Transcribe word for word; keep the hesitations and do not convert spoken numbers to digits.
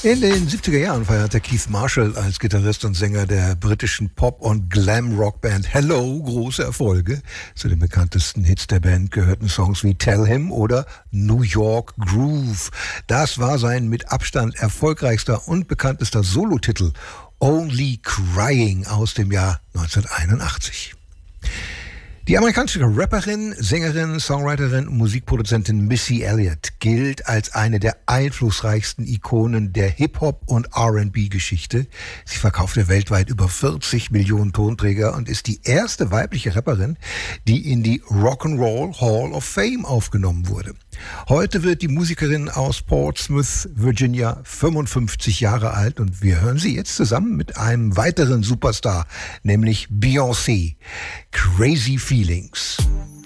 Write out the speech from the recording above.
In den siebziger Jahren feierte Keith Marshall als Gitarrist und Sänger der britischen Pop- und Glam-Rock-Band Hello große Erfolge. Zu den bekanntesten Hits der Band gehörten Songs wie Tell Him oder New York Groove. Das war sein mit Abstand erfolgreichster und bekanntester Solotitel Only Crying aus dem Jahr neunzehnhunderteinundachtzig. Die amerikanische Rapperin, Sängerin, Songwriterin und Musikproduzentin Missy Elliott gilt als eine der einflussreichsten Ikonen der Hip-Hop- und R and B-Geschichte. Sie verkaufte weltweit über vierzig Millionen Tonträger und ist die erste weibliche Rapperin, die in die Rock'n'Roll Hall of Fame aufgenommen wurde. Heute wird die Musikerin aus Portsmouth, Virginia, fünfundfünfzig Jahre alt und wir hören sie jetzt zusammen mit einem weiteren Superstar, nämlich Beyoncé. Crazy Feelings.